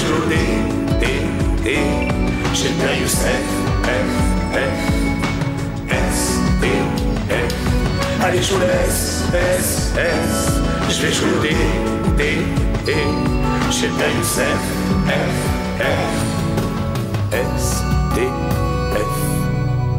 Joe, D, j'aime bien Youssef, F, S, D, F. Allez, je vous laisse, S, je vais jouer au D, j'aime bien Youssef, F, S, D, F.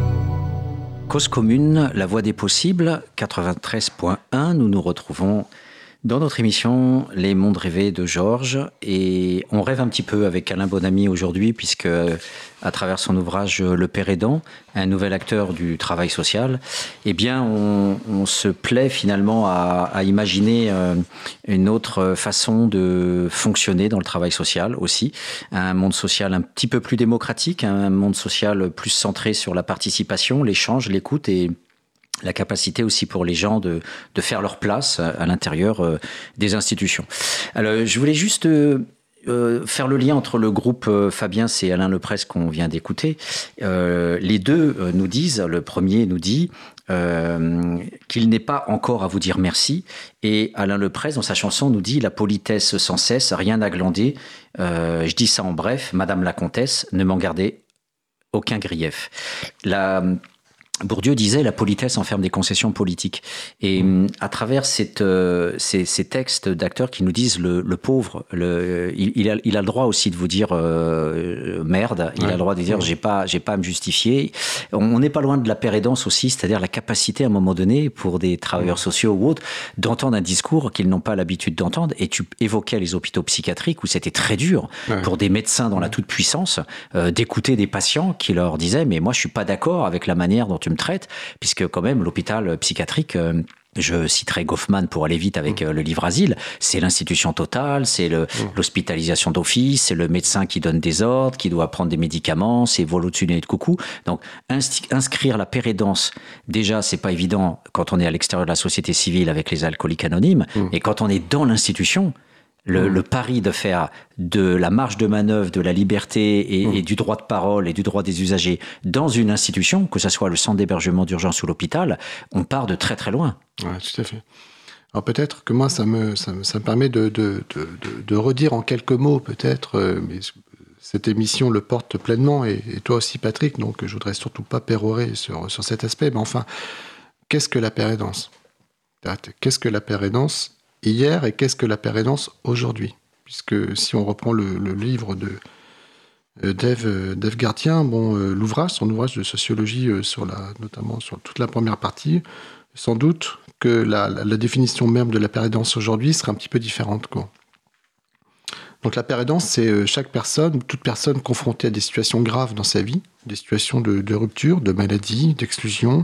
Cause commune, la voix des possibles, 93.1, nous nous retrouvons dans notre émission Les mondes rêvés de Georges, et on rêve un petit peu avec Alain Bonamy aujourd'hui, puisque à travers son ouvrage Le Père aidant, un nouvel acteur du travail social, eh bien on se plaît finalement à imaginer une autre façon de fonctionner dans le travail social aussi, un monde social un petit peu plus démocratique, un monde social plus centré sur la participation, l'échange, l'écoute et la capacité aussi pour les gens de faire leur place à l'intérieur des institutions. Alors, je voulais juste faire le lien entre le groupe Fabien et Alain Leprest qu'on vient d'écouter. Les deux nous disent, le premier nous dit qu'il n'est pas encore à vous dire merci, et Alain Leprest dans sa chanson nous dit la politesse sans cesse, rien à glander. Je dis ça en bref, Madame la Comtesse, ne m'en gardez aucun grief. Bourdieu disait la politesse enferme des concessions politiques. Et à travers ces textes d'acteurs qui nous disent le pauvre, il a le droit aussi de vous dire merde, il a le droit de dire j'ai pas à me justifier. On n'est pas loin de la pérédance aussi, c'est-à-dire la capacité à un moment donné pour des travailleurs sociaux ou autres d'entendre un discours qu'ils n'ont pas l'habitude d'entendre. Et tu évoquais les hôpitaux psychiatriques où c'était très dur pour des médecins dans la toute-puissance d'écouter des patients qui leur disaient mais moi je suis pas d'accord avec la manière dont tu me traites, puisque quand même l'hôpital psychiatrique, je citerai Goffman pour aller vite avec le livre Asile, c'est l'institution totale, c'est l'hospitalisation d'office, c'est le médecin qui donne des ordres, qui doit prendre des médicaments, c'est vol au-dessus du nez de coucou. Donc inscrire la pérédance, déjà c'est pas évident quand on est à l'extérieur de la société civile avec les alcooliques anonymes, et quand on est dans l'institution, le pari de faire de la marge de manœuvre, de la liberté et du droit de parole et du droit des usagers dans une institution, que ce soit le centre d'hébergement d'urgence ou l'hôpital, on part de très très loin. Oui, tout à fait. Alors peut-être que moi, ça me permet de redire en quelques mots, peut-être, mais cette émission le porte pleinement, et toi aussi Patrick, donc je voudrais surtout pas pérorer sur cet aspect, mais enfin, qu'est-ce que la pérédance ? Qu'est-ce que la pérédance hier et qu'est-ce que la pérédance aujourd'hui ? Puisque si on reprend le livre de d'Ève Gardien, son ouvrage de sociologie notamment sur toute la première partie, sans doute que la définition même de la pérédance aujourd'hui serait un petit peu différente, quoi. Donc la pérédance, c'est toute personne confrontée à des situations graves dans sa vie, des situations de rupture, de maladie, d'exclusion,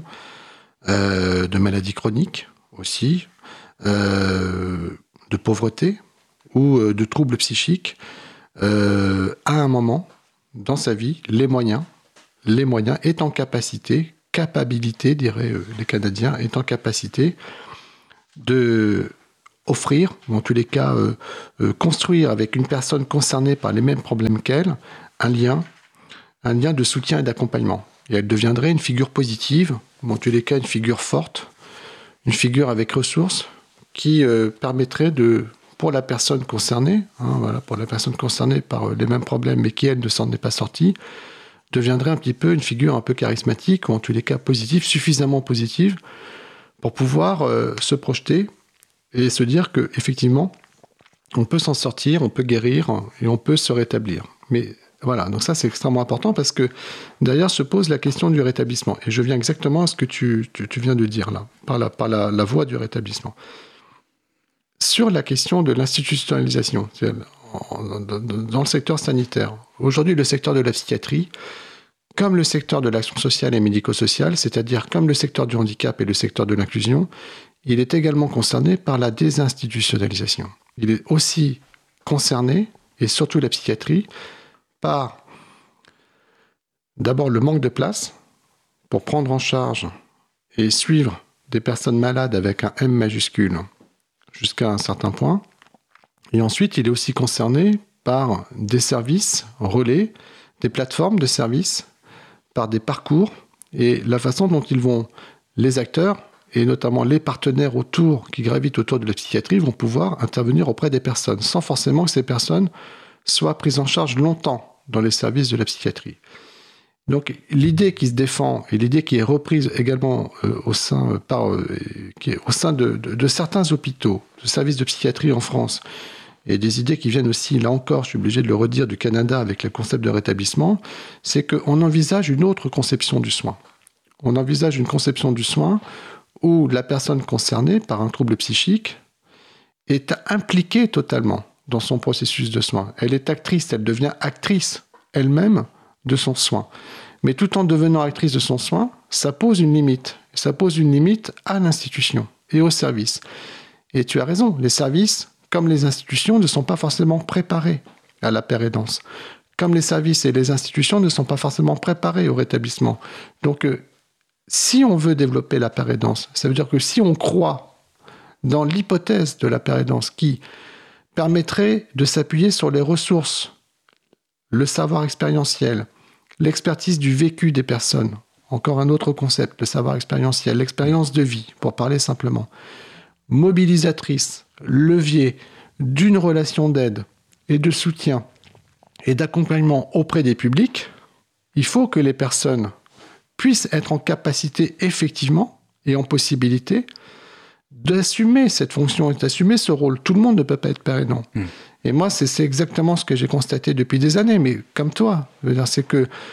de maladies chroniques aussi, de pauvreté ou de troubles psychiques, à un moment dans sa vie, les moyens est en capacité, diraient les Canadiens, est en capacité de offrir, ou en tous les cas construire avec une personne concernée par les mêmes problèmes qu'elle, un lien de soutien et d'accompagnement. Et elle deviendrait une figure positive, ou en tous les cas une figure forte, une figure avec ressources qui permettrait pour la personne concernée, pour la personne concernée par les mêmes problèmes, mais qui, elle, ne s'en est pas sortie, deviendrait un petit peu une figure un peu charismatique, ou en tous les cas positive, suffisamment positive, pour pouvoir se projeter et se dire qu'effectivement, on peut s'en sortir, on peut guérir et on peut se rétablir. Mais voilà, donc ça c'est extrêmement important parce que derrière se pose la question du rétablissement. Et je viens exactement à ce que tu viens de dire là, par la voie du rétablissement. Sur la question de l'institutionnalisation, dans le secteur sanitaire, aujourd'hui le secteur de la psychiatrie, comme le secteur de l'action sociale et médico-sociale, c'est-à-dire comme le secteur du handicap et le secteur de l'inclusion, il est également concerné par la désinstitutionnalisation. Il est aussi concerné, et surtout la psychiatrie, par d'abord le manque de place pour prendre en charge et suivre des personnes malades avec un M majuscule jusqu'à un certain point. Et ensuite, il est aussi concerné par des services relais, des plateformes de services, par des parcours et la façon dont les acteurs et notamment les partenaires qui gravitent autour de la psychiatrie vont pouvoir intervenir auprès des personnes sans forcément que ces personnes soient prises en charge longtemps dans les services de la psychiatrie. Donc l'idée qui se défend et l'idée qui est reprise également au sein de certains hôpitaux, de services de psychiatrie en France, et des idées qui viennent aussi, là encore, je suis obligé de le redire, du Canada avec le concept de rétablissement, c'est qu'on envisage une autre conception du soin. On envisage une conception du soin où la personne concernée par un trouble psychique est impliquée totalement dans son processus de soin. Elle est actrice, elle devient actrice elle-même de son soin. Mais tout en devenant actrice de son soin, ça pose une limite. Ça pose une limite à l'institution et au service. Et tu as raison, les services, comme les institutions, ne sont pas forcément préparés à la paire aidance. Comme les services et les institutions ne sont pas forcément préparés au rétablissement. Donc, si on veut développer la paire aidance, ça veut dire que si on croit dans l'hypothèse de la paire aidance qui permettrait de s'appuyer sur les ressources, le savoir expérientiel, l'expertise du vécu des personnes, encore un autre concept, le savoir expérientiel, l'expérience de vie, pour parler simplement, mobilisatrice, levier d'une relation d'aide et de soutien et d'accompagnement auprès des publics, il faut que les personnes puissent être en capacité effectivement et en possibilité d'assumer cette fonction et d'assumer ce rôle. Tout le monde ne peut pas être père aidant. Et moi, c'est exactement ce que j'ai constaté depuis des années, mais comme toi, c'est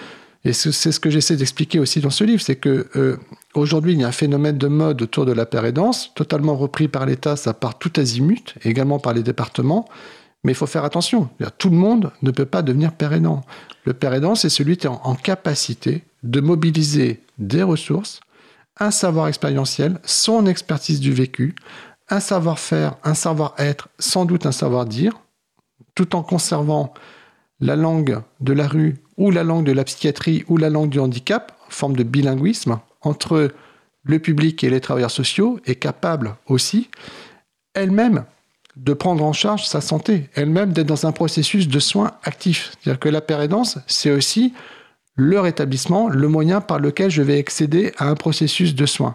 ce que j'essaie d'expliquer aussi dans ce livre, c'est que aujourd'hui, il y a un phénomène de mode autour de la paire aidance, totalement repris par l'État, ça part tout azimut, également par les départements, mais il faut faire attention. Tout le monde ne peut pas devenir père aidant. Le père aidant, c'est celui qui est en capacité de mobiliser des ressources, un savoir expérientiel, son expertise du vécu, un savoir-faire, un savoir-être, sans doute un savoir-dire, tout en conservant la langue de la rue ou la langue de la psychiatrie ou la langue du handicap, forme de bilinguisme, entre le public et les travailleurs sociaux, est capable aussi, elle-même, de prendre en charge sa santé, elle-même d'être dans un processus de soins actifs. C'est-à-dire que la paire aidance, c'est aussi le rétablissement, le moyen par lequel je vais accéder à un processus de soins.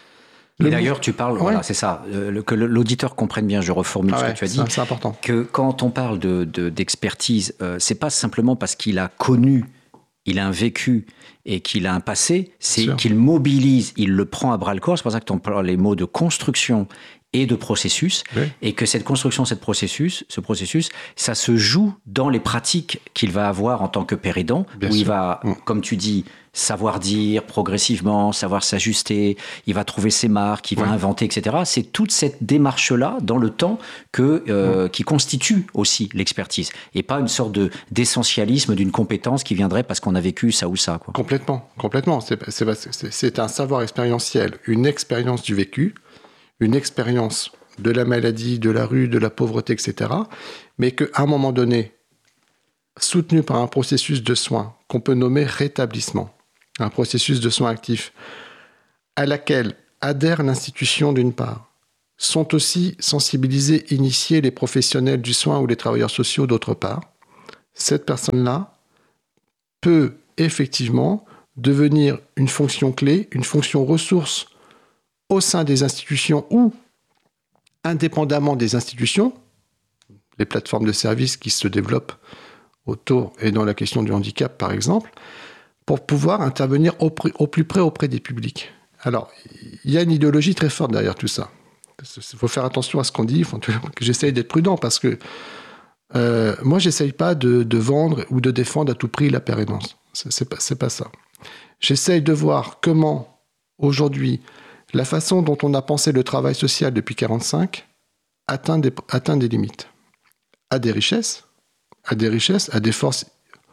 Et d'ailleurs, tu parles, voilà, c'est ça, que l'auditeur comprenne bien, je reformule ce que tu as dit. C'est important. Que quand on parle d'expertise, c'est pas simplement parce qu'il a connu, il a un vécu et qu'il a un passé, c'est qu'il mobilise, il le prend à bras le corps. C'est pour ça que tu parles les mots de construction et de processus, et que cette construction, ce processus, ça se joue dans les pratiques qu'il va avoir en tant que père aidant, où il va, comme tu dis, savoir dire progressivement, savoir s'ajuster, il va trouver ses marques, il va inventer, etc. C'est toute cette démarche-là, dans le temps, qui constitue aussi l'expertise, et pas une sorte d'essentialisme d'une compétence qui viendrait parce qu'on a vécu ça ou ça, quoi. Complètement. C'est un savoir expérientiel, une expérience du vécu, une expérience de la maladie, de la rue, de la pauvreté, etc., mais qu'à un moment donné, soutenu par un processus de soins qu'on peut nommer rétablissement, un processus de soins actifs, à laquelle adhère l'institution d'une part, sont aussi sensibilisés, initiés les professionnels du soin ou les travailleurs sociaux d'autre part, cette personne-là peut effectivement devenir une fonction clé, une fonction ressource au sein des institutions ou indépendamment des institutions, les plateformes de services qui se développent autour et dans la question du handicap, par exemple, pour pouvoir intervenir au plus près auprès des publics. Alors, il y a une idéologie très forte derrière tout ça. Il faut faire attention à ce qu'on dit, j'essaye d'être prudent parce que moi, j'essaye pas de vendre ou de défendre à tout prix la paire aidance. C'est pas ça. J'essaye de voir comment, aujourd'hui, la façon dont on a pensé le travail social depuis 1945 atteint des limites, à des richesses, à des forces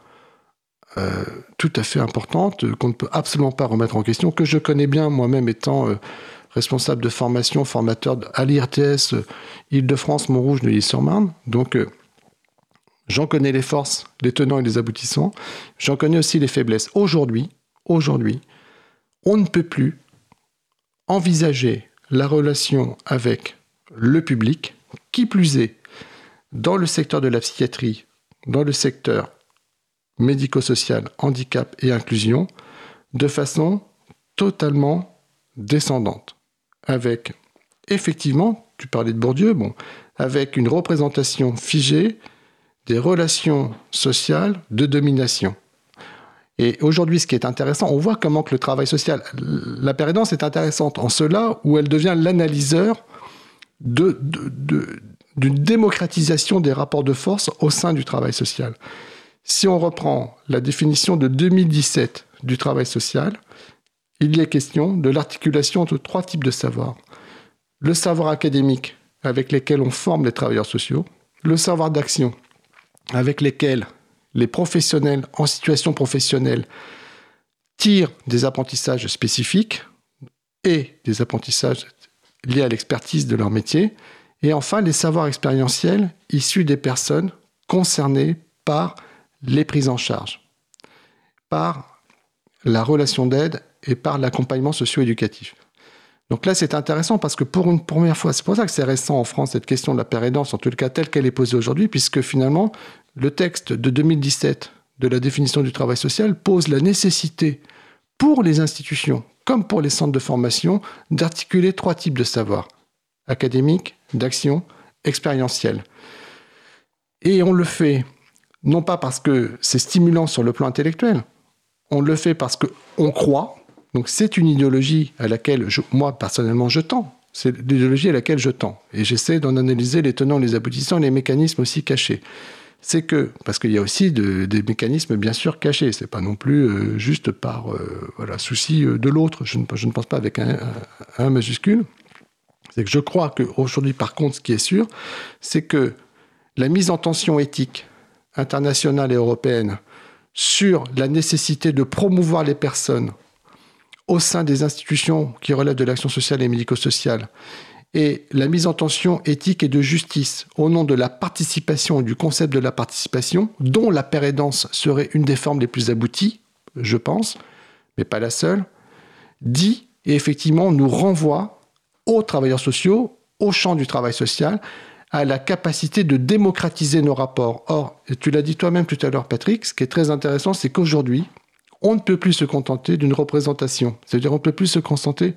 tout à fait importantes qu'on ne peut absolument pas remettre en question, que je connais bien moi-même étant responsable de formation, formateur à l'IRTS Île-de-France, Montrouge, Neuilly-sur-Marne. Donc, j'en connais les forces, les tenants et les aboutissants. J'en connais aussi les faiblesses. Aujourd'hui, on ne peut plus envisager la relation avec le public, qui plus est, dans le secteur de la psychiatrie, dans le secteur médico-social, handicap et inclusion, de façon totalement descendante. Avec, effectivement, tu parlais de Bourdieu, avec une représentation figée des relations sociales de domination. Et aujourd'hui, ce qui est intéressant, on voit comment que le travail social, la paire aidance est intéressante en cela où elle devient l'analyseur d'une démocratisation des rapports de force au sein du travail social. Si on reprend la définition de 2017 du travail social, il y est question de l'articulation de 3 types de savoirs. Le savoir académique, avec lesquels on forme les travailleurs sociaux, le savoir d'action, avec lesquels les professionnels en situation professionnelle tirent des apprentissages spécifiques et des apprentissages liés à l'expertise de leur métier, et enfin les savoirs expérientiels issus des personnes concernées par les prises en charge, par la relation d'aide et par l'accompagnement socio-éducatif. Donc là, c'est intéressant parce que pour une première fois, c'est pour ça que c'est récent en France, cette question de la paire aidance, en tout cas telle qu'elle est posée aujourd'hui, puisque finalement, le texte de 2017 de la définition du travail social pose la nécessité pour les institutions, comme pour les centres de formation, d'articuler 3 types de savoirs, académique, d'action, expérientiel. Et on le fait, non pas parce que c'est stimulant sur le plan intellectuel, on le fait parce qu'on croit. Donc c'est une idéologie à laquelle, moi personnellement, je tends. C'est l'idéologie à laquelle je tends. Et j'essaie d'en analyser les tenants, les aboutissants, les mécanismes aussi cachés. C'est que, parce qu'il y a aussi des mécanismes bien sûr cachés, c'est pas non plus juste par souci de l'autre, je ne pense pas avec un majuscule. C'est que je crois qu'aujourd'hui, par contre, ce qui est sûr, c'est que la mise en tension éthique internationale et européenne sur la nécessité de promouvoir les personnes au sein des institutions qui relèvent de l'action sociale et médico-sociale, et la mise en tension éthique et de justice au nom de la participation, du concept de la participation, dont la paire aidance serait une des formes les plus abouties, je pense, mais pas la seule, dit et effectivement nous renvoie aux travailleurs sociaux, au champ du travail social, à la capacité de démocratiser nos rapports. Or, tu l'as dit toi-même tout à l'heure, Patrick, ce qui est très intéressant, c'est qu'aujourd'hui, on ne peut plus se contenter d'une représentation. C'est-à-dire on ne peut plus se contenter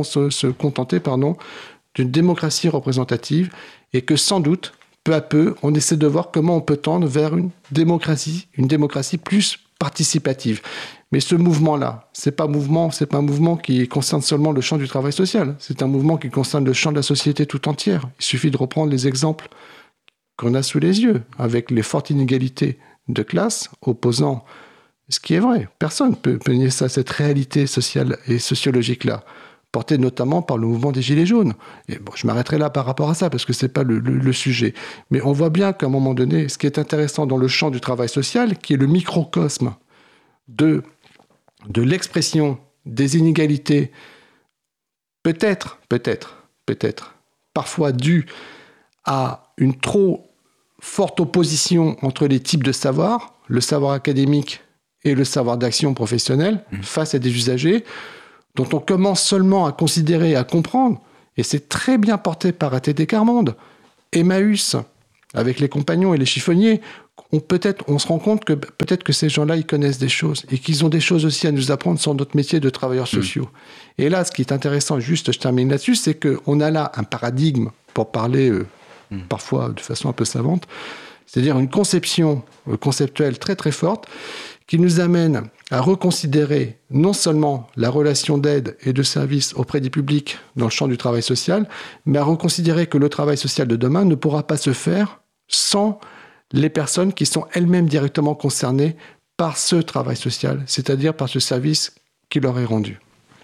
d'une démocratie représentative et que sans doute, peu à peu, on essaie de voir comment on peut tendre vers une démocratie plus participative. Mais ce mouvement-là, c'est pas un mouvement qui concerne seulement le champ du travail social. C'est un mouvement qui concerne le champ de la société tout entière. Il suffit de reprendre les exemples qu'on a sous les yeux, avec les fortes inégalités de classe opposant ce qui est vrai. Personne ne peut nier ça, cette réalité sociale et sociologique-là, portée notamment par le mouvement des Gilets jaunes. Et bon, je m'arrêterai là par rapport à ça, parce que ce n'est pas le sujet. Mais on voit bien qu'à un moment donné, ce qui est intéressant dans le champ du travail social, qui est le microcosme de l'expression des inégalités, peut-être, parfois due à une trop forte opposition entre les types de savoirs, le savoir académique et le savoir d'action professionnelle, face à des usagers dont on commence seulement à considérer, à comprendre, et c'est très bien porté par ATD Quart Monde, Emmaüs, avec les compagnons et les chiffonniers, on se rend compte que peut-être que ces gens-là, ils connaissent des choses, et qu'ils ont des choses aussi à nous apprendre sur notre métier de travailleurs sociaux. Et là, ce qui est intéressant, juste je termine là-dessus, c'est qu'on a là un paradigme, pour parler parfois de façon un peu savante, c'est-à-dire une conception conceptuelle très très forte, qui nous amène à reconsidérer non seulement la relation d'aide et de service auprès du public dans le champ du travail social, mais à reconsidérer que le travail social de demain ne pourra pas se faire sans les personnes qui sont elles-mêmes directement concernées par ce travail social, c'est-à-dire par ce service qui leur est rendu.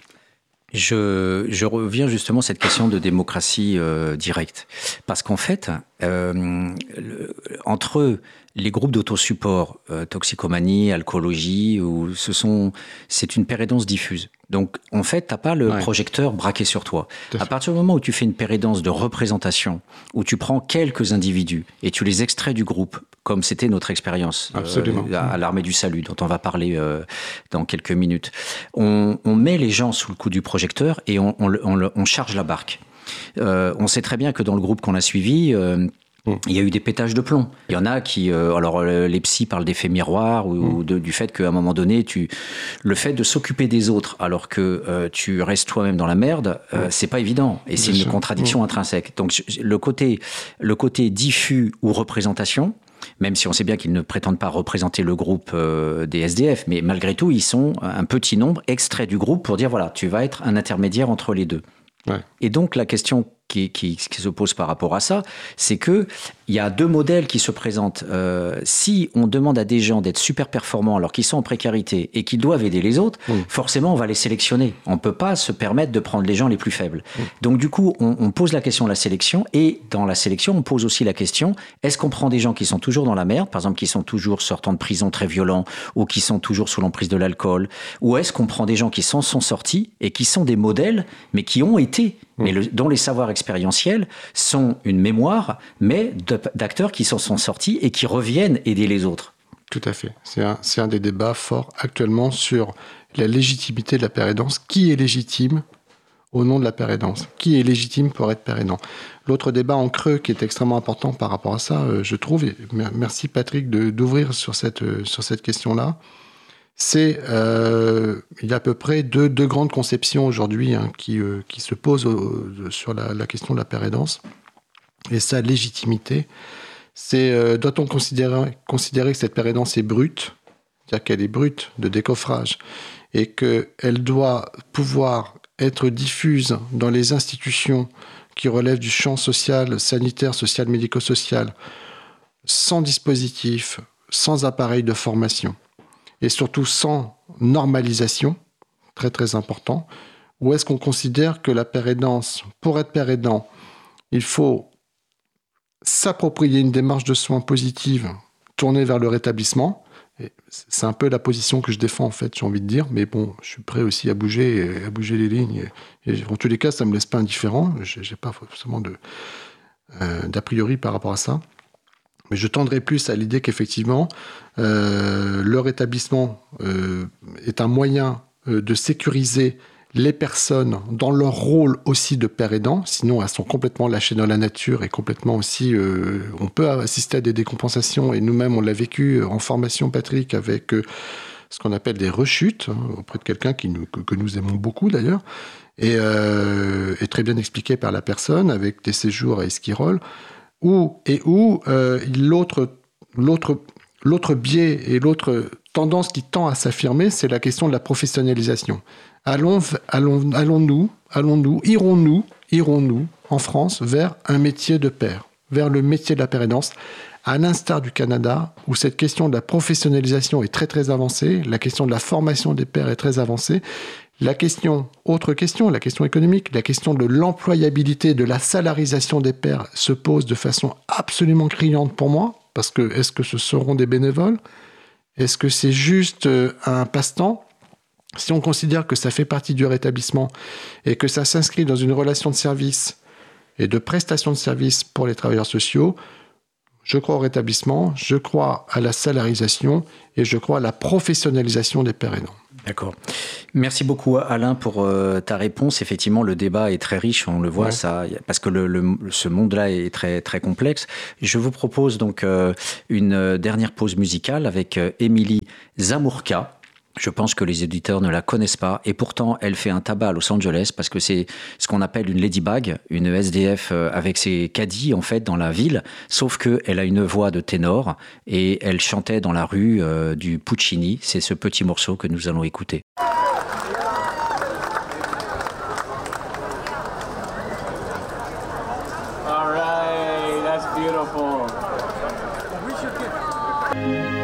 Je reviens justement à cette question de démocratie directe. Parce qu'en fait, entre les groupes d'autosupport, toxicomanie, alcoolologie, c'est une paire aidance diffuse. Donc, en fait, tu n'as pas le projecteur braqué sur toi. À partir du moment où tu fais une paire aidance de représentation, où tu prends quelques individus et tu les extrais du groupe, comme c'était notre expérience à l'Armée du Salut, dont on va parler dans quelques minutes, on met les gens sous le coup du projecteur et on charge la barque. On sait très bien que dans le groupe qu'on a suivi, il y a eu des pétages de plomb. Il y en a qui... alors, les psys parlent d'effet miroir ou du fait qu'à un moment donné, le fait de s'occuper des autres alors que tu restes toi-même dans la merde, c'est pas évident. Et c'est une contradiction intrinsèque. Donc, le côté diffus ou représentation, Même si on sait bien qu'ils ne prétendent pas représenter le groupe des SDF, mais malgré tout, ils sont un petit nombre extrait du groupe pour dire, voilà, tu vas être un intermédiaire entre les deux. Ouais. Et donc, la question qui se pose par rapport à ça, c'est qu'il y a deux modèles qui se présentent. Si on demande à des gens d'être super performants alors qu'ils sont en précarité et qu'ils doivent aider les autres, forcément, on va les sélectionner. On ne peut pas se permettre de prendre les gens les plus faibles. Donc, du coup, on pose la question de la sélection, et dans la sélection, on pose aussi la question, est-ce qu'on prend des gens qui sont toujours dans la merde, par exemple, qui sont toujours sortant de prison très violents, ou qui sont toujours sous l'emprise de l'alcool, ou est-ce qu'on prend des gens qui sont sortis et qui sont des modèles, mais qui ont été, mais dont les savoirs expérientiels sont une mémoire, mais d'acteurs qui s'en sont sortis et qui reviennent aider les autres. Tout à fait. C'est un des débats forts actuellement sur la légitimité de la père aidance. Qui est légitime au nom de la père aidance? Qui est légitime pour être père aidant? L'autre débat en creux qui est extrêmement important par rapport à ça, je trouve, et merci Patrick d'ouvrir sur cette question-là, c'est il y a à peu près deux grandes conceptions aujourd'hui qui se posent sur la question de la père aidance et sa légitimité. C'est doit-on considérer que cette père aidance est brute, c'est-à-dire qu'elle est brute de décoffrage et qu'elle doit pouvoir être diffuse dans les institutions qui relèvent du champ social, sanitaire, social, médico-social, sans dispositif, sans appareil de formation, et surtout sans normalisation, très très important, ou est-ce qu'on considère que la père aidance, pour être père aidant, il faut s'approprier une démarche de soins positive tournée vers le rétablissement? Et c'est un peu la position que je défends en fait, j'ai envie de dire, mais bon, je suis prêt aussi à bouger les lignes, et en tous les cas, ça ne me laisse pas indifférent, j'ai pas forcément d'a priori par rapport à ça. Mais je tendrai plus à l'idée qu'effectivement, le rétablissement est un moyen de sécuriser les personnes dans leur rôle aussi de père aidant. Sinon, elles sont complètement lâchées dans la nature et complètement aussi... on peut assister à des décompensations, et nous-mêmes, on l'a vécu en formation, Patrick, avec ce qu'on appelle des rechutes, auprès de quelqu'un que nous aimons beaucoup d'ailleurs, et très bien expliqué par la personne, avec des séjours à Esquirol, où l'autre biais et l'autre tendance qui tend à s'affirmer, c'est la question de la professionnalisation. Irons-nous en France vers un métier de père, vers le métier de la père aidance, à l'instar du Canada, où cette question de la professionnalisation est très très avancée, la question de la formation des pères est très avancée. La question économique, la question de l'employabilité, de la salarisation des pères se pose de façon absolument criante pour moi, parce que est-ce que ce seront des bénévoles? Est-ce que c'est juste un passe-temps? Si on considère que ça fait partie du rétablissement et que ça s'inscrit dans une relation de service et de prestation de service pour les travailleurs sociaux, je crois au rétablissement, je crois à la salarisation et je crois à la professionnalisation des pères aidants. D'accord. Merci beaucoup Alain pour ta réponse. Effectivement, le débat est très riche, on le voit, ouais. Ça, parce que ce monde-là est très, très complexe. Je vous propose donc une dernière pause musicale avec Émilie Zamurka. Je pense que les éditeurs ne la connaissent pas, et pourtant elle fait un tabac à Los Angeles parce que c'est ce qu'on appelle une ladybug, une SDF avec ses caddies en fait dans la ville, sauf qu'elle a une voix de ténor et elle chantait dans la rue du Puccini. C'est ce petit morceau que nous allons écouter.